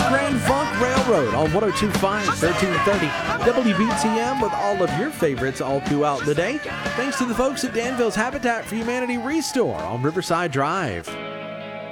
Grand Funk Railroad on 102.5, 1330 WBTM with all of your favorites all throughout the day. Thanks to the folks at Danville's Habitat for Humanity Restore on Riverside Drive.